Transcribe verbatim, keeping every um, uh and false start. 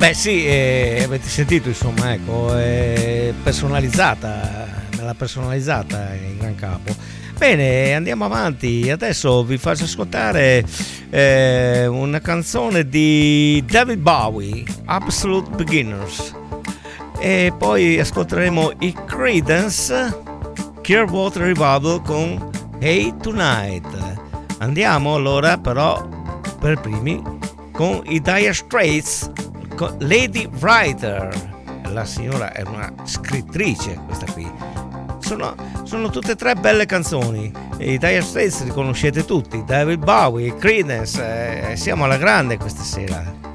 Beh sì, eh, avete sentito insomma, ecco, è personalizzata, me l'ha personalizzata il Gran Capo. Bene, andiamo avanti, adesso vi faccio ascoltare eh, una canzone di David Bowie, Absolute Beginners, e poi ascolteremo i Creedence Clearwater Revival con Hey Tonight. Andiamo allora però per primi con i Dire Straits, Lady Writer. La signora è una scrittrice, questa qui. Sono, sono tutte e tre belle canzoni. I Dire Straits li conoscete tutti, David Bowie, Creedence, eh, siamo alla grande questa sera.